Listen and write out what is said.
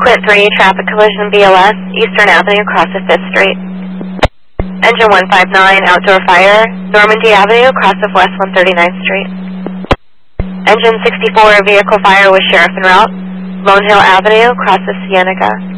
Quint 3, traffic collision BLS, Eastern Avenue, cross of 5th Street. Engine 159, outdoor fire, Normandy Avenue, cross of West 139th Street. Engine 64, vehicle fire with sheriff en route, Lone Hill Avenue, cross of Cienega.